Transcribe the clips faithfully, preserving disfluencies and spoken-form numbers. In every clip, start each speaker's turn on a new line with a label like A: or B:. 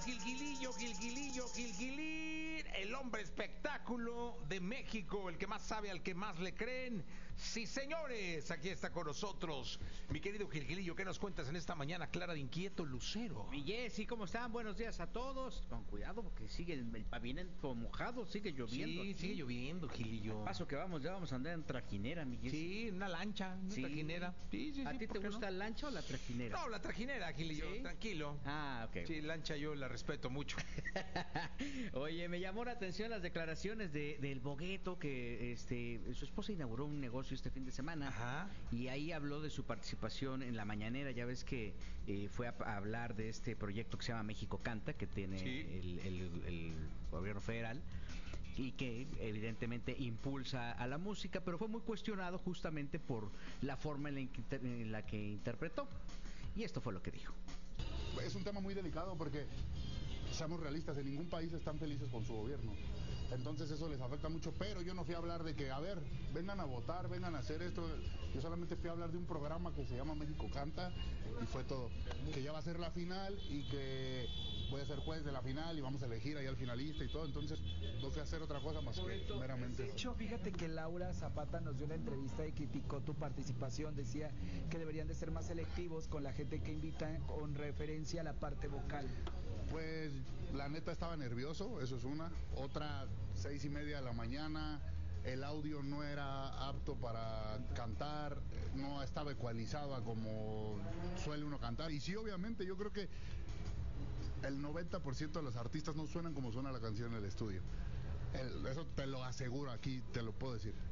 A: es Gilgilillo, Gilgilillo, Gilgilín, el hombre espectáculo de México, el que más sabe, al que más le creen. Sí, señores, aquí está con nosotros mi querido Gilgilillo. ¿Qué nos cuentas en esta mañana clara de inquieto lucero?
B: Mi Jessy, ¿cómo están? Buenos días a todos. Con cuidado porque sigue el, el pavimento mojado, sigue lloviendo.
A: Sí,
B: aquí.
A: sigue lloviendo, Gilillo.
B: Al paso que vamos, ya vamos a andar en trajinera, mi Jessy.
A: Sí, una lancha, una
B: Sí.
A: trajinera. Sí, sí,
B: ¿A
A: sí,
B: ti
A: ¿por
B: te
A: qué
B: gusta
A: no?
B: la lancha o la trajinera?
A: No, la trajinera, Gilillo,
B: ¿Sí?
A: tranquilo.
B: Ah, ok.
A: Sí, lancha yo la respeto mucho.
B: Oye, me llamó la atención las declaraciones de, del Bogueto, que este su esposa inauguró un negocio este fin de semana.
A: Ajá.
B: Y ahí habló de su participación en la mañanera. Ya ves que eh, fue a, a hablar de este proyecto que se llama México Canta, que tiene
A: Sí.
B: el, el, el gobierno federal y que evidentemente impulsa a la música, pero fue muy cuestionado justamente por la forma en la que, en la que interpretó. Y esto fue lo que dijo.
C: Es un tema muy delicado porque, seamos realistas, en ningún país están felices con su gobierno. Entonces eso les afecta mucho, pero yo no fui a hablar de que, a ver, vengan a votar, vengan a hacer esto. Yo solamente fui a hablar de un programa que se llama México Canta y fue todo. Que ya va a ser la final y que voy a ser juez de la final y vamos a elegir ahí al finalista y todo. Entonces no fui a hacer otra cosa más que meramente
D: De
C: eso.
D: hecho, fíjate que Laura Zapata nos dio una entrevista y criticó tu participación. Decía que deberían de ser más selectivos con la gente que invitan con referencia a la parte vocal.
C: Pues la neta estaba nervioso, eso es una. Otra, seis y media de la mañana, el audio no era apto para cantar, no estaba ecualizado a como suele uno cantar. Y sí, obviamente, yo creo que el noventa por ciento de los artistas no suenan como suena la canción en el estudio. El, eso te lo aseguro, aquí te lo puedo decir.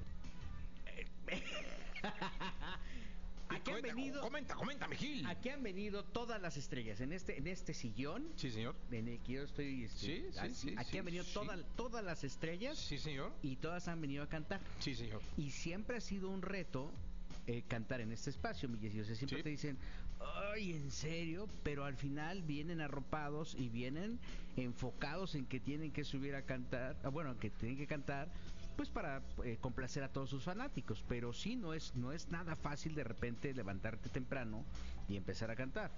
B: Aquí han
A: Comenta,
B: venido,
A: comenta, coméntame, Gil.
B: aquí han venido todas las estrellas en este, en este sillón.
A: Sí, señor.
B: En el que yo estoy. Este,
A: Sí, sí,
B: aquí,
A: sí,
B: aquí
A: sí,
B: han venido
A: sí.
B: toda- todas las estrellas
A: Sí, señor.
B: y todas han venido a cantar.
A: Sí, señor.
B: Y siempre ha sido un reto eh, cantar en este espacio, mi Jessy. O sea, siempre
A: Sí.
B: te dicen, ay, ¿en serio? Pero al final vienen arropados y vienen enfocados en que tienen que subir a cantar, ah, bueno, que tienen que cantar, pues para eh, complacer a todos sus fanáticos. Pero sí, no es, no es nada fácil de repente levantarte temprano y empezar a cantar.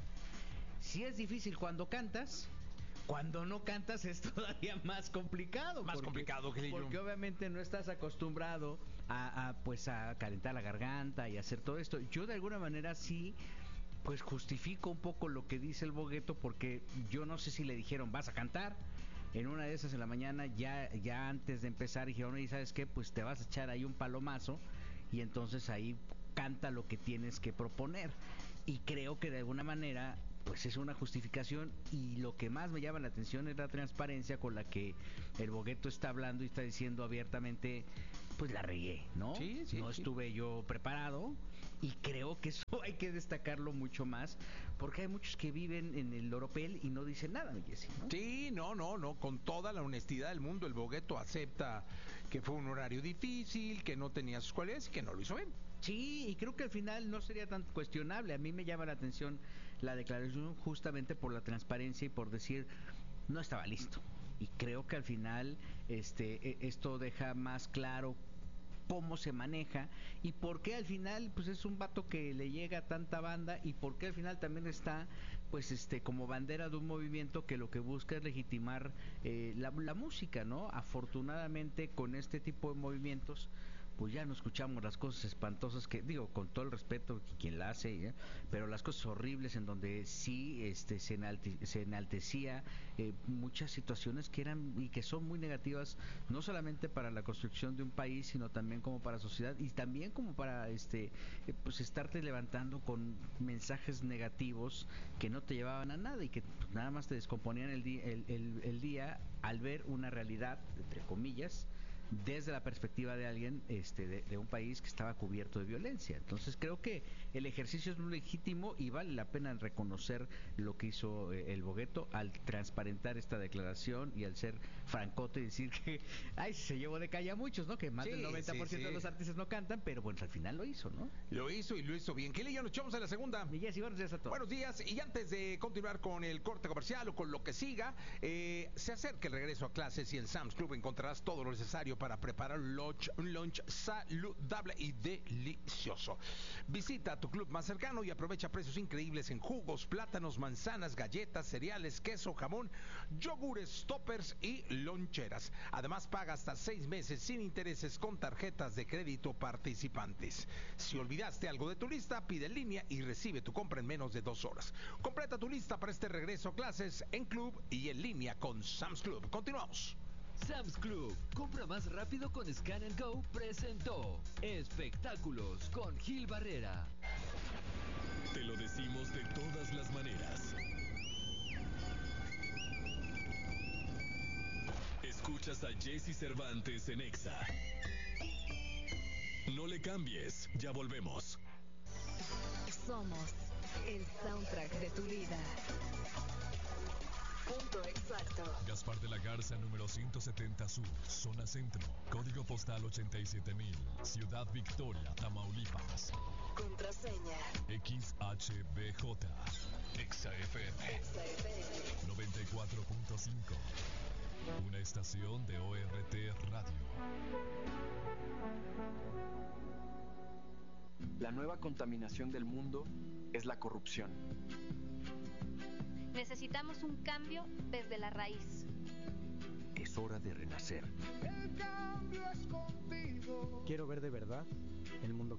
B: Sí es difícil cuando cantas. Cuando no cantas es todavía más complicado.
A: Más complicado, Gilillo.
B: Porque obviamente no estás acostumbrado a, a, pues a calentar la garganta y hacer todo esto. Yo de alguna manera sí, pues justifico un poco lo que dice el Bogueto, porque yo no sé si le dijeron, vas a cantar. En una de esas en la mañana, ya, ya antes de empezar, dijeron, y ¿sabes qué? Pues te vas a echar ahí un palomazo y entonces ahí canta lo que tienes que proponer. Y creo que de alguna manera pues es una justificación, y lo que más me llama la atención es la transparencia con la que el Bogueto está hablando y está diciendo abiertamente, pues la regué, ¿no?
A: Sí, sí,
B: no
A: sí.
B: estuve yo preparado, y creo que eso hay que destacarlo mucho más, porque hay muchos que viven en el oropel y no dicen nada, mi Jessy, ¿no?
A: Sí, no, no, no, con toda la honestidad del mundo, el Bogueto acepta que fue un horario difícil, que no tenía sus cualidades y que no lo hizo bien.
B: Sí, y creo que al final no sería tan cuestionable. A mí me llama la atención la declaración justamente por la transparencia y por decir, no estaba listo. Y creo que al final este e- esto deja más claro cómo se maneja y por qué al final pues es un vato que le llega a tanta banda, y por qué al final también está pues este como bandera de un movimiento que lo que busca es legitimar eh, la, la música, ¿no? Afortunadamente con este tipo de movimientos pues ya no escuchamos las cosas espantosas que, digo, con todo el respeto de quien la hace, ¿eh? Pero las cosas horribles en donde sí este se, enalte, se enaltecía eh, muchas situaciones que eran y que son muy negativas, no solamente para la construcción de un país, sino también como para la sociedad, y también como para este eh, pues estarte levantando con mensajes negativos que no te llevaban a nada y que pues, nada más te descomponían el, di el, el, el día al ver una realidad, entre comillas, desde la perspectiva de alguien este de, de un país que estaba cubierto de violencia. Entonces creo que el ejercicio es muy legítimo y vale la pena reconocer lo que hizo eh, el Bogueto al transparentar esta declaración y al ser francote y decir que ay, se llevó de calle a muchos, ¿no? Que más
A: Sí,
B: del noventa por ciento
A: sí, sí.
B: de los artistas no cantan, pero bueno, al final lo hizo, ¿no?
A: Lo hizo y lo hizo bien. ¿Qué le ya nos echamos a la segunda?
B: Mi Jessy, buenos días a todos.
A: Buenos días, y antes de continuar con el corte comercial o con lo que siga, eh, se acerca el regreso a clases y en Sam's Club encontrarás todo lo necesario para preparar un lunch, un lunch saludable y delicioso. Visita tu club más cercano y aprovecha precios increíbles en jugos, plátanos, manzanas, galletas, cereales, queso, jamón, yogures, toppers y loncheras. Además, paga hasta seis meses sin intereses con tarjetas de crédito participantes. Si olvidaste algo de tu lista, pide en línea y recibe tu compra en menos de dos horas. Completa tu lista para este regreso a clases en club y en línea con Sam's Club. Continuamos.
E: Sam's Club, compra más rápido con Scan and Go, presentó Espectáculos con Gil Barrera.
F: Te lo decimos de todas las maneras. Escuchas a Jesse Cervantes en Exa. No le cambies, ya volvemos.
G: Somos el soundtrack de tu vida. Punto exacto.
F: Gaspar de la Garza, número ciento setenta Sur, zona centro, código postal ochenta y siete mil, Ciudad Victoria, Tamaulipas.
G: Contraseña
F: X H B J, Exa F M,
G: Exa F M
F: noventa y cuatro punto cinco, una estación de O R T Radio.
H: La nueva contaminación del mundo es la corrupción.
I: Necesitamos un cambio desde la raíz.
J: Es hora de renacer.
K: El cambio es contigo.
L: Quiero ver de verdad el mundo